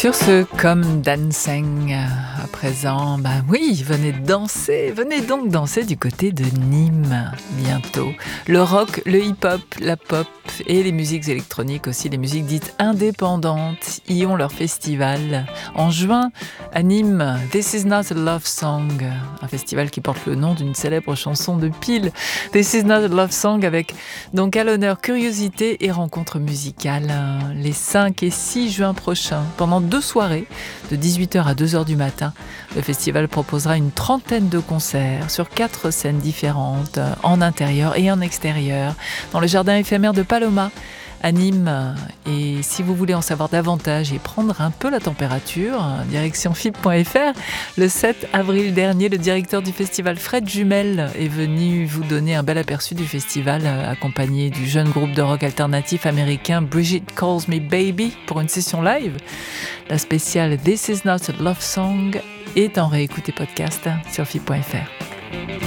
Sur ce Come Dancing, à présent, oui, venez donc danser du côté de Nîmes, bientôt. Le rock, le hip-hop, la pop et les musiques électroniques aussi, les musiques dites indépendantes, y ont leur festival. En juin, à Nîmes, This Is Not a Love Song, un festival qui porte le nom d'une célèbre chanson de Peel. This Is Not a Love Song avec donc à l'honneur curiosité et rencontres musicales les 5 et 6 juin prochains. Pendant 2 soirées, de 18h à 2h du matin, le festival proposera une trentaine de concerts sur 4 scènes différentes, en intérieur et en extérieur, dans le jardin éphémère de Paloma, à Nîmes. Et si vous voulez en savoir davantage et prendre un peu la température, direction fib.fr, le 7 avril dernier, le directeur du festival Fred Jumel est venu vous donner un bel aperçu du festival, accompagné du jeune groupe de rock alternatif américain Bridget Calls Me Baby pour une session live. La spéciale This Is Not a Love Song est en réécouté podcast sur fib.fr.